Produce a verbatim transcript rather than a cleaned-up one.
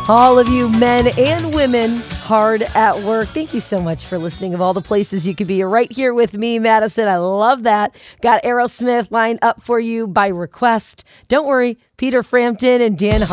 All of you men and women hard at work, thank you so much for listening. Of all the places you could be, you're right here with me, Madison. I love that. Got Aerosmith lined up for you by request. Don't worry, Peter Frampton and Dan Hart.